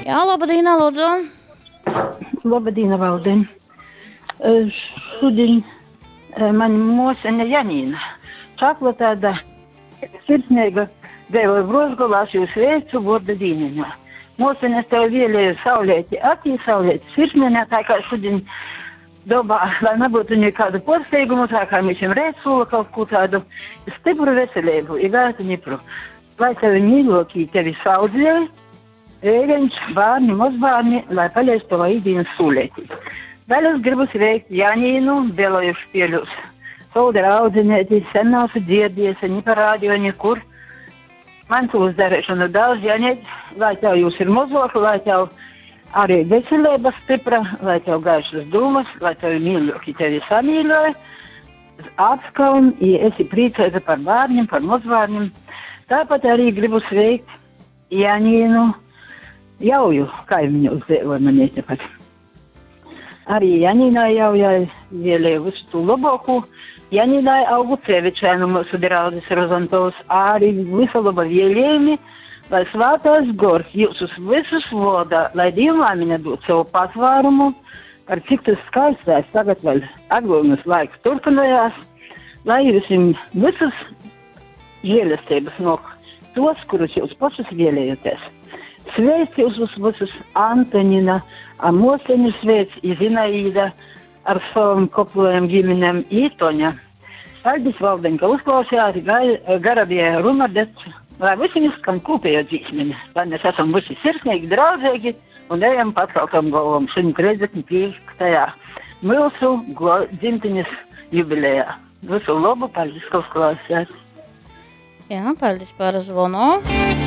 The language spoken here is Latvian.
Jā, labdīna, lūdzu. Labdīna, Valdien. Šodien man mosene Janīna. Čakla tāda sirsnīga, vēloju brozgulās jūs veicu vorda dīniņā. Mosene tev vēlēju saulēti akī, saulēti sirsnīnā, tā kā šodien dobā, lai nebūtu nekādu porsteigumu, tā kā mēs jums reicūla kaut ko tādu stipru veselību, igātu nipru. Lai tevi mīlokī tevi saudzēji, Ēļaņš, bārni, mozbārni, lai paļais to īdienas sūlētī. Vēl es gribu sveikt Janīnu, vēlojuši pieļus. Savu draudzinēti, sen nav dziedies, ni parādīju nekur. Man tu uzdarēšanu daudz, Janīt, lai tev jūs ir mozok, lai tev arī veselība stipra, lai tev gaišas dūmas, lai tev mīļoki tevi samīļoja. Apskaun, ja esi priecēta par bārņiem, par mozbārņiem. Tāpat arī gribu sveikt Janīnu. Jauju kaimiņu uzdēvoja man ietepat. Arī Janīnai jaujai vēlēju visu tu laboku. Janīnai augu cevičēnu mūsu draudzes Rozantovs arī visu laba vēlējumi, lai svātās gors jūsus visus vodā, lai Dievmāmiņa dod savu patvērumu, par cik tas skaistās tagad vēl atgūnas laiks turpinājās, lai visiem visus žēlestības no tos, kurus jūs pašus vēlējoties. Sveic jūs visus Antonina, Moseņu sveic, Zinaīda ar savam koplojam ģimenēm Ītoņa. Paldies, Valdeņ, ka uzklausījāt, garabie runādēt, lai visiem izskan kopējo dzīsmeni, lai mēs esam visi sirsnīgi, draudzīgi un ejam patraukam galvam 135. mūsu dzimtenes jubilejā. Visu labu, paldies, ka uzklausījāt. Jā, paldies par zvonu.